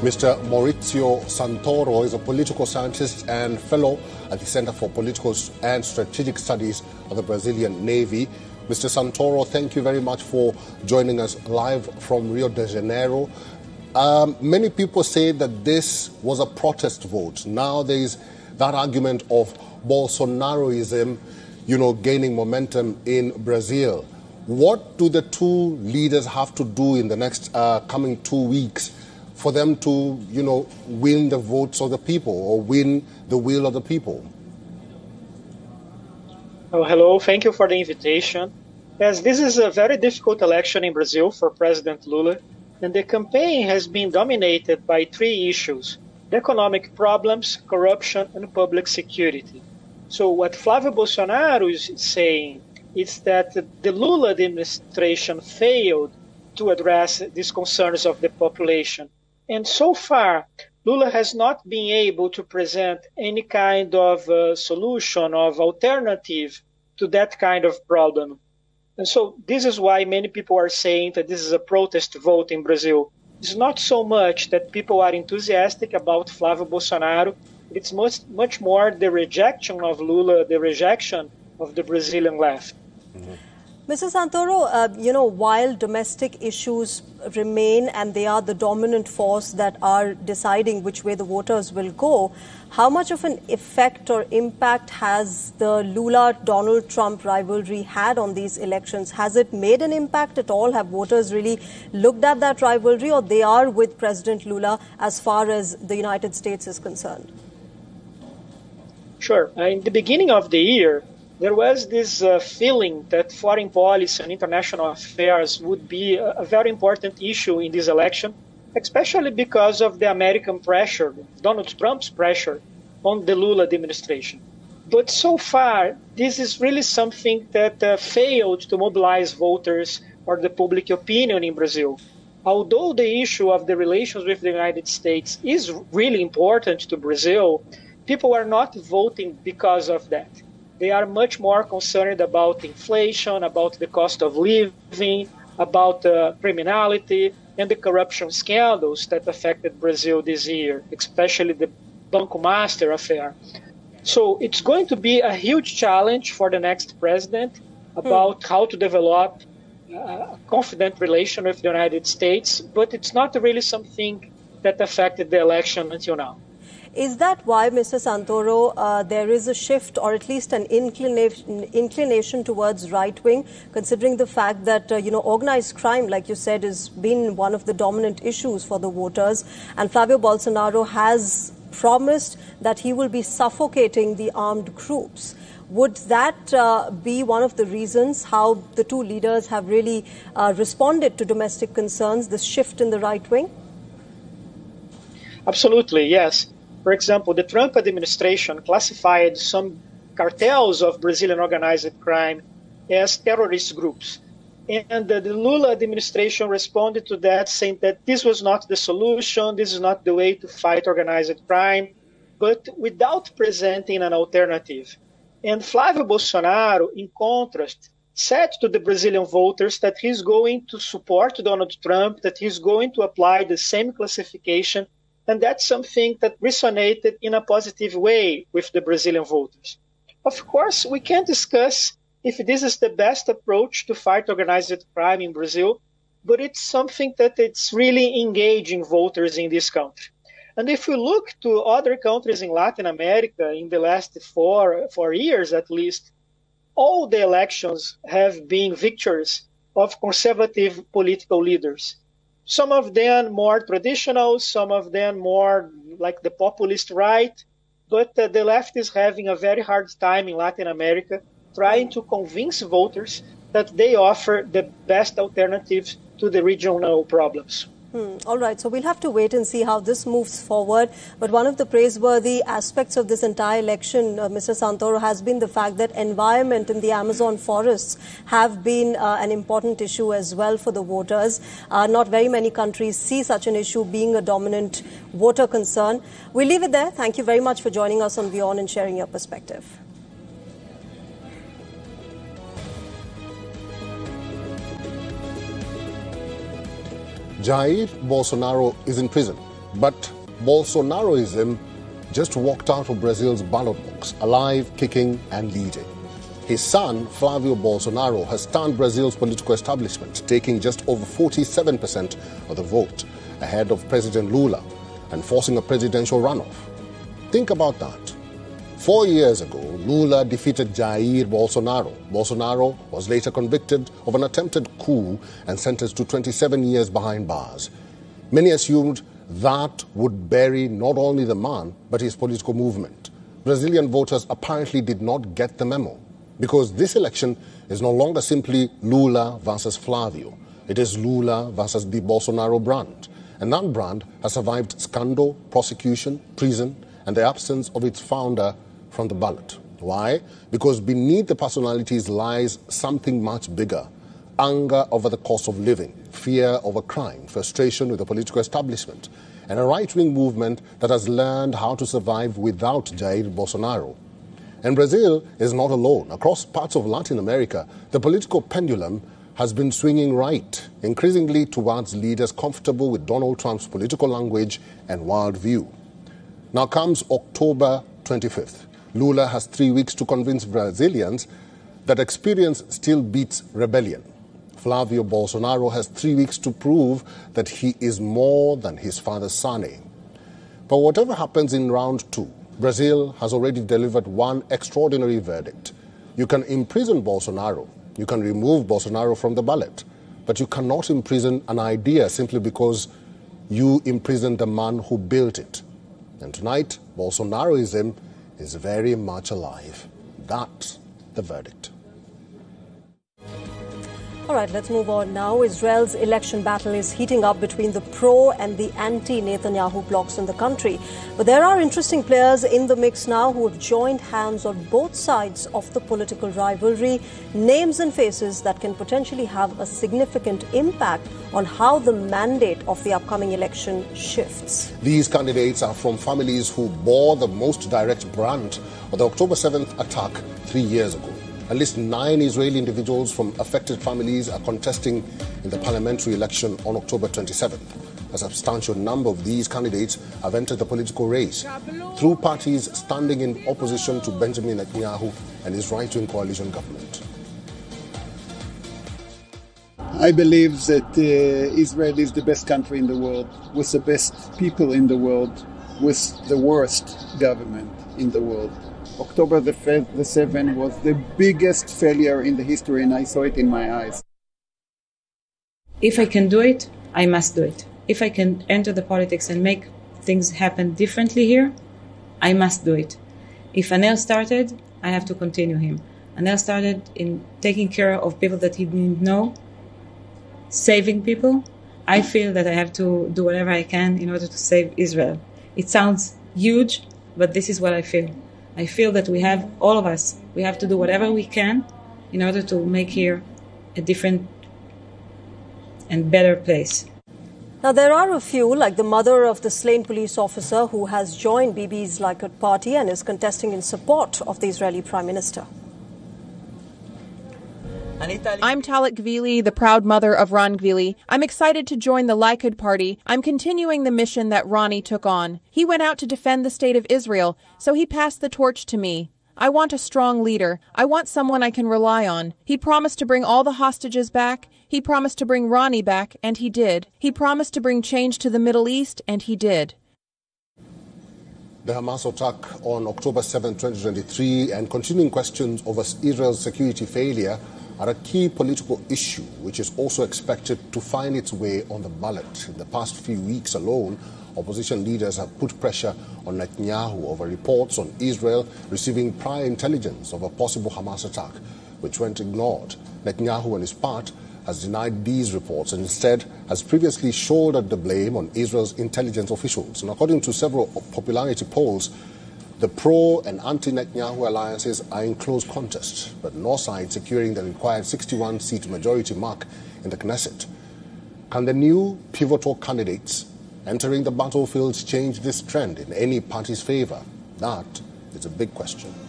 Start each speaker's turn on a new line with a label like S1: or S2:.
S1: Mr. Maurizio Santoro is a political scientist and fellow at the Center for Political and Strategic Studies of the Brazilian Navy. Mr. Santoro, thank you very much for joining us live from Rio de Janeiro. Many people say that this was a protest vote. Now there is that argument of Bolsonaroism, gaining momentum in Brazil. What do the two leaders have to do in the next coming 2 weeks for them to, win the votes of the people or win the will of the people?
S2: Oh, hello. Thank you for the invitation. Yes, this is a very difficult election in Brazil for President Lula, and the campaign has been dominated by three issues: the economic problems, corruption, and public security. So what Flávio Bolsonaro is saying is that the Lula administration failed to address these concerns of the population. And so far, Lula has not been able to present any kind of solution, of alternative to that kind of problem. And so this is why many people are saying that this is a protest vote in Brazil. It's not so much that people are enthusiastic about Flávio Bolsonaro. It's much more the rejection of Lula, the rejection of the Brazilian left.
S3: Mm-hmm. Mr. Santoro, while domestic issues remain and they are the dominant force that are deciding which way the voters will go, how much of an effect or impact has the Lula-Donald Trump rivalry had on these elections? Has it made an impact at all? Have voters really looked at that rivalry, or they are with President Lula as far as the United States is concerned?
S2: Sure. In the beginning of the year, there was this feeling that foreign policy and international affairs would be a very important issue in this election, especially because of the American pressure, Donald Trump's pressure on the Lula administration. But so far, this is really something that failed to mobilize voters or the public opinion in Brazil. Although the issue of the relations with the United States is really important to Brazil, people are not voting because of that. They are much more concerned about inflation, about the cost of living, about criminality, and the corruption scandals that affected Brazil this year, especially the Banco Master affair. So it's going to be a huge challenge for the next president about how to develop a confident relation with the United States, but it's not really something that affected the election until now.
S3: Is that why, Mr. Santoro, there is a shift or at least an inclination towards right-wing, considering the fact that, organized crime, like you said, has been one of the dominant issues for the voters, and Flávio Bolsonaro has promised that he will be suffocating the armed groups. Would that be one of the reasons how the two leaders have really responded to domestic concerns, this shift in the right wing?
S2: Absolutely, yes. For example, the Trump administration classified some cartels of Brazilian organized crime as terrorist groups. And the Lula administration responded to that, saying that this was not the solution, this is not the way to fight organized crime, but without presenting an alternative. And Flávio Bolsonaro, in contrast, said to the Brazilian voters that he's going to support Donald Trump, that he's going to apply the same classification. And that's something that resonated in a positive way with the Brazilian voters. Of course, we can discuss if this is the best approach to fight organized crime in Brazil, but it's something that it's really engaging voters in this country. And if we look to other countries in Latin America in the last four years at least, all the elections have been victories of conservative political leaders. Some of them more traditional, some of them more like the populist right, but the left is having a very hard time in Latin America trying to convince voters that they offer the best alternatives to the regional problems.
S3: All right, so we'll have to wait and see how this moves forward. But one of the praiseworthy aspects of this entire election, Mr. Santoro, has been the fact that environment in the Amazon forests have been an important issue as well for the voters. Not very many countries see such an issue being a dominant voter concern. We'll leave it there. Thank you very much for joining us on WION and sharing your perspective.
S1: Jair Bolsonaro is in prison. But Bolsonaroism just walked out of Brazil's ballot box, alive, kicking and leading. His son, Flavio Bolsonaro, has stunned Brazil's political establishment, taking just over 47% of the vote, ahead of President Lula, and forcing a presidential runoff. Think about that. 4 years ago, Lula defeated Jair Bolsonaro. Bolsonaro was later convicted of an attempted coup and sentenced to 27 years behind bars. Many assumed that would bury not only the man, but his political movement. Brazilian voters apparently did not get the memo, because this election is no longer simply Lula versus Flavio. It is Lula versus the Bolsonaro brand. And that brand has survived scandal, prosecution, prison, and the absence of its founder from the ballot. Why? Because beneath the personalities lies something much bigger. Anger over the cost of living, fear over crime, frustration with the political establishment, and a right-wing movement that has learned how to survive without Jair Bolsonaro. And Brazil is not alone. Across parts of Latin America, the political pendulum has been swinging right, increasingly towards leaders comfortable with Donald Trump's political language and worldview. Now comes October 25th. Lula has 3 weeks to convince Brazilians that experience still beats rebellion. Flavio Bolsonaro has 3 weeks to prove that he is more than his father's son. But whatever happens in round 2, Brazil has already delivered one extraordinary verdict. You can imprison Bolsonaro, you can remove Bolsonaro from the ballot, but you cannot imprison an idea simply because you imprisoned the man who built it. And tonight, Bolsonaroism is very much alive. That's the verdict.
S3: All right, let's move on now. Israel's election battle is heating up between the pro and the anti-Netanyahu blocs in the country. But there are interesting players in the mix now who have joined hands on both sides of the political rivalry, names and faces that can potentially have a significant impact on how the mandate of the upcoming election shifts.
S1: These candidates are from families who bore the most direct brunt of the October 7th attack 3 years ago. At least 9 Israeli individuals from affected families are contesting in the parliamentary election on October 27th. A substantial number of these candidates have entered the political race through parties standing in opposition to Benjamin Netanyahu and his right-wing coalition government.
S4: I believe that Israel is the best country in the world, with the best people in the world, with the worst government in the world. October the 7th was the biggest failure in the history, and I saw it in my eyes.
S5: If I can do it, I must do it. If I can enter the politics and make things happen differently here, I must do it. If Anel started, I have to continue him. Anel started in taking care of people that he didn't know, saving people. I feel that I have to do whatever I can in order to save Israel. It sounds huge, but this is what I feel. I feel that we have, all of us, we have to do whatever we can in order to make here a different and better place.
S3: Now, there are a few, like the mother of the slain police officer who has joined Bibi's Likud party and is contesting in support of the Israeli Prime Minister.
S6: I'm Talit Gvili, the proud mother of Ron Gvili. I'm excited to join the Likud party. I'm continuing the mission that Ronnie took on. He went out to defend the state of Israel, so he passed the torch to me. I want a strong leader. I want someone I can rely on. He promised to bring all the hostages back. He promised to bring Ronnie back, and he did. He promised to bring change to the Middle East, and he did.
S1: The Hamas attack on October 7, 2023, and continuing questions over Israel's security failure are a key political issue which is also expected to find its way on the ballot. In the past few weeks alone, opposition leaders have put pressure on Netanyahu over reports on Israel receiving prior intelligence of a possible Hamas attack, which went ignored. Netanyahu, on his part, has denied these reports and instead has previously shouldered the blame on Israel's intelligence officials. And according to several popularity polls, the pro- and anti-Netanyahu alliances are in close contest, but no side securing the required 61-seat majority mark in the Knesset. Can the new pivotal candidates entering the battlefield change this trend in any party's favor? That is a big question.